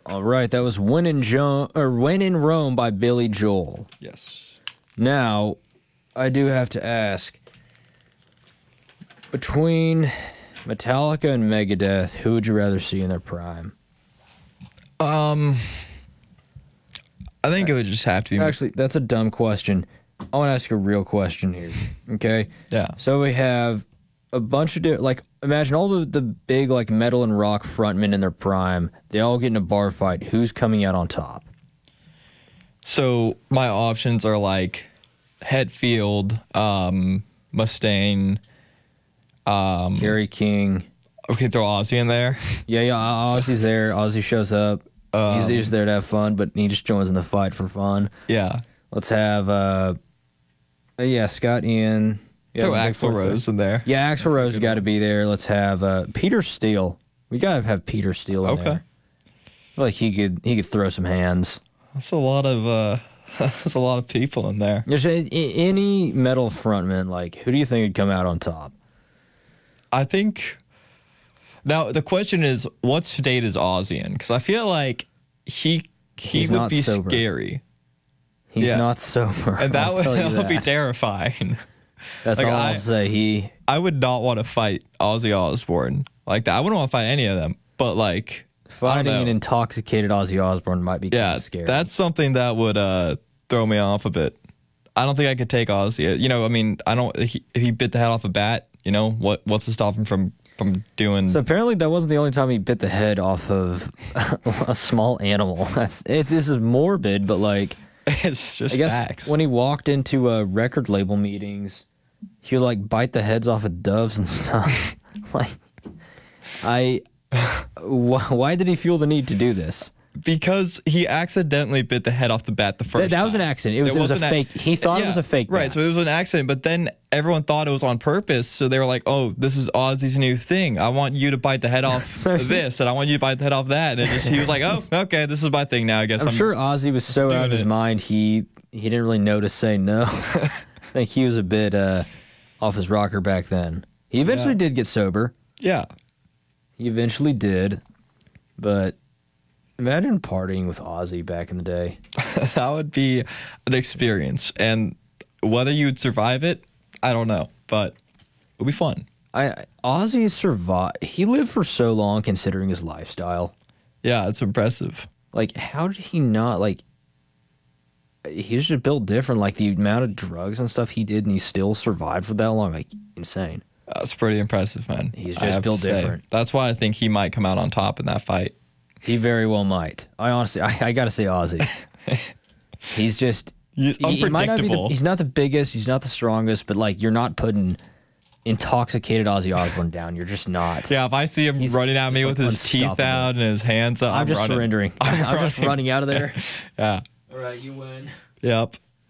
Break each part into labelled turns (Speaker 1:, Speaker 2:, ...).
Speaker 1: All right, that was When in Rome by Billy Joel.
Speaker 2: Yes.
Speaker 1: Now, I do have to ask, between Metallica and Megadeth, who would you rather see in their prime?
Speaker 2: I think it would just have to be.
Speaker 1: Actually, that's a dumb question. I want to ask you a real question here, okay?
Speaker 2: Yeah.
Speaker 1: So we have a bunch of imagine all the big metal and rock frontmen in their prime. They all get in a bar fight. Who's coming out on top?
Speaker 2: So my options are Hetfield, Mustaine,
Speaker 1: Kerry King.
Speaker 2: Okay, throw Ozzy in there.
Speaker 1: Yeah, Ozzy's there. Ozzy shows up. He's just there to have fun, but he just joins in the fight for fun.
Speaker 2: Yeah.
Speaker 1: Let's have, Scott Ian.
Speaker 2: Throw Axl Rose in there.
Speaker 1: Yeah, Axl Rose has got to be there. Let's have Peter Steele. We got to have Peter Steele in there. I feel like he could throw some hands.
Speaker 2: That's a lot of that's a lot of people in there.
Speaker 1: There's any metal frontman, who do you think would come out on top?
Speaker 2: I think. Now the question is, what state is Ozzy in? Because I feel like he would be
Speaker 1: sober.
Speaker 2: Scary.
Speaker 1: He's not sober,
Speaker 2: and that would be terrifying.
Speaker 1: That's all I'll say.
Speaker 2: I would not want to fight Ozzy Osbourne like that. I wouldn't want to fight any of them, but
Speaker 1: fighting an intoxicated Ozzy Osbourne might be kind of scary.
Speaker 2: That's something that would throw me off a bit. I don't think I could take Ozzy. If he bit the head off a bat, what's to stop him from doing?
Speaker 1: So apparently that wasn't the only time he bit the head off of a small animal. This is morbid, but
Speaker 2: it's just
Speaker 1: I guess
Speaker 2: facts.
Speaker 1: When he walked into record label meetings, he would bite the heads off of doves and stuff. Why did he feel the need to do this?
Speaker 2: Because he accidentally bit the head off the bat the first time.
Speaker 1: That was an accident. It was a fake. He thought it was a fake bat.
Speaker 2: Right, so it was an accident, but then everyone thought it was on purpose, so they were like, oh, this is Ozzy's new thing. I want you to bite the head off this, and I want you to bite the head off that. And he was like, oh, okay, this is my thing now, I guess.
Speaker 1: I'm sure Ozzy was so out of his mind, he didn't really know to say no. I think he was a bit off his rocker back then. He eventually did get sober.
Speaker 2: Yeah.
Speaker 1: He eventually did, but imagine partying with Ozzy back in the day.
Speaker 2: That would be an experience. And whether you'd survive it, I don't know. But it would be fun.
Speaker 1: Ozzy survived. He lived for so long considering his lifestyle.
Speaker 2: Yeah, it's impressive.
Speaker 1: How did he not, he was just built different. The amount of drugs and stuff he did and he still survived for that long. Insane.
Speaker 2: That's pretty impressive, man.
Speaker 1: He's just built different.
Speaker 2: That's why I think he might come out on top in that fight.
Speaker 1: He very well might. I honestly, I got to say Ozzy. He's just...
Speaker 2: He's unpredictable.
Speaker 1: He might not be he's not the biggest, he's not the strongest, but you're not putting intoxicated Ozzy Osbourne down. You're just not.
Speaker 2: Yeah, if I see him running at me with his teeth out and his hands up,
Speaker 1: I'm just
Speaker 2: running.
Speaker 1: surrendering. I'm just running out of there.
Speaker 2: Yeah.
Speaker 1: All right, you win.
Speaker 2: Yep.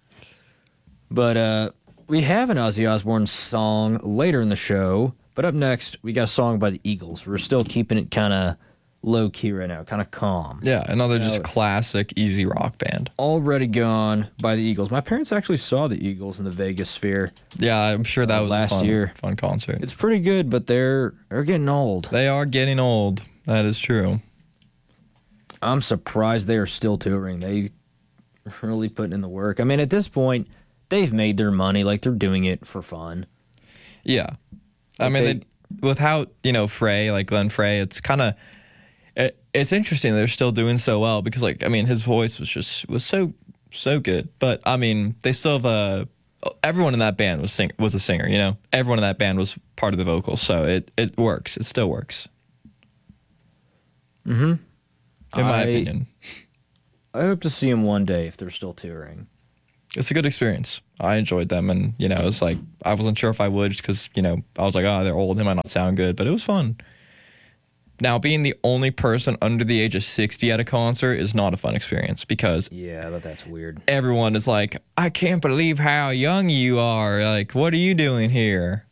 Speaker 1: But we have an Ozzy Osbourne song later in the show, but up next, we got a song by the Eagles. We're still keeping it kind of low-key right now, kind of calm.
Speaker 2: Yeah, another just classic easy rock band.
Speaker 1: Already Gone by the Eagles. My parents actually saw the Eagles in the Vegas Sphere.
Speaker 2: Yeah, I'm sure that was
Speaker 1: last
Speaker 2: a fun concert.
Speaker 1: It's pretty good, but they're getting old.
Speaker 2: They are getting old. That is true.
Speaker 1: I'm surprised they are still touring. They really putting in the work. I mean, at this point, they've made their money. They're doing it for fun.
Speaker 2: Yeah. I mean, without, Frey, Glenn Frey, it's kind of... It's interesting they're still doing so well because, his voice was so good. But, they still have everyone in that band was a singer, Everyone in that band was part of the vocals, so it works. It still works.
Speaker 1: Mm-hmm.
Speaker 2: In my opinion.
Speaker 1: I hope to see them one day if they're still touring.
Speaker 2: It's a good experience. I enjoyed them, and, it's I wasn't sure if I would just because, I was like, oh, they're old. They might not sound good, but it was fun. Now, being the only person under the age of 60 at a concert is not a fun experience because...
Speaker 1: Yeah, but that's weird.
Speaker 2: Everyone is like, I can't believe how young you are. What are you doing here?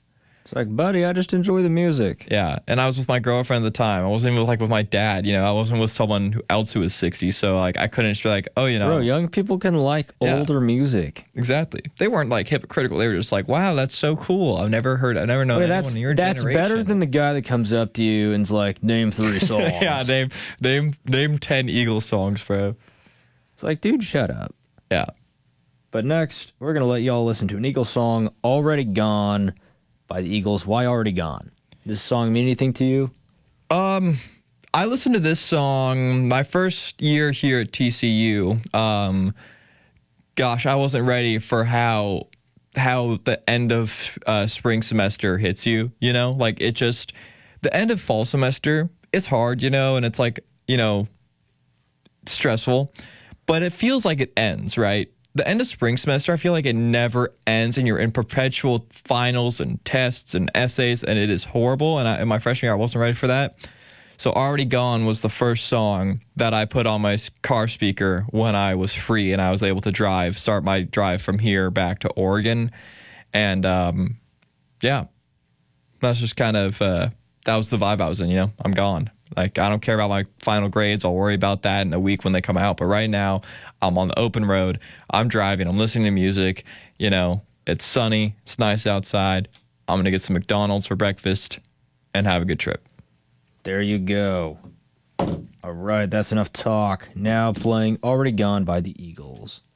Speaker 1: It's like, buddy, I just enjoy the music.
Speaker 2: Yeah, and I was with my girlfriend at the time. I wasn't even with my dad. I wasn't with someone else who was 60. So like, I couldn't just be like, oh,
Speaker 1: Bro, young people can like older music.
Speaker 2: Exactly. They weren't like hypocritical. They were just like, wow, that's so cool. I've never known anyone in your
Speaker 1: that's
Speaker 2: generation.
Speaker 1: better than the guy that comes up to you and's like, name 3 songs.
Speaker 2: Yeah, name 10 Eagles songs, bro.
Speaker 1: It's like, dude, shut up.
Speaker 2: Yeah.
Speaker 1: But next, we're gonna let y'all listen to an Eagles song, "Already Gone" by the Eagles. Why Already Gone? Does this song mean anything to you?
Speaker 2: I listened to this song my first year here at TCU. Gosh, I wasn't ready for how the end of spring semester hits you. Like it just the end of fall semester. It's hard, and it's like stressful, but it feels like it ends, right? The end of spring semester, I feel like it never ends, and you're in perpetual finals and tests and essays, and it is horrible. And in my freshman year, I wasn't ready for that. So Already Gone was the first song that I put on my car speaker when I was free and I was able to start my drive from here back to Oregon. And yeah, that's just kind of, that was the vibe I was in, I'm gone. Like, I don't care about my final grades. I'll worry about that in a week when they come out. But right now, I'm on the open road. I'm driving. I'm listening to music. It's sunny. It's nice outside. I'm going to get some McDonald's for breakfast and have a good trip.
Speaker 1: There you go. All right, that's enough talk. Now playing Already Gone by the Eagles.